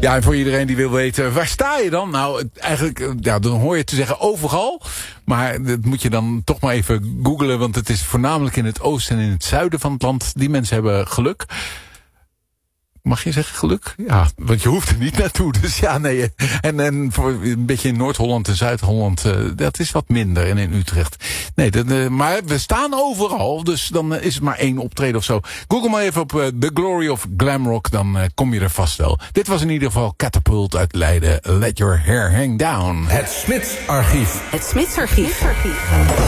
Ja, en voor iedereen die wil weten, waar sta je dan? Nou, eigenlijk, ja, dan hoor je te zeggen overal. Maar dat moet je dan toch maar even googlen. Want het is voornamelijk in het oosten en in het zuiden van het land. Die mensen hebben geluk. Mag je zeggen geluk? Ja, want je hoeft er niet naartoe. Dus ja, nee. En voor een beetje in Noord-Holland en Zuid-Holland, dat is wat minder. En in Utrecht. Nee, maar we staan overal. Dus dan is het maar 1 optreden of zo. Google maar even op The Glory of Glamrock. Dan kom je er vast wel. Dit was in ieder geval Catapult uit Leiden. Let Your Hair Hang Down. Het Smits Archief. Het Smits Archief.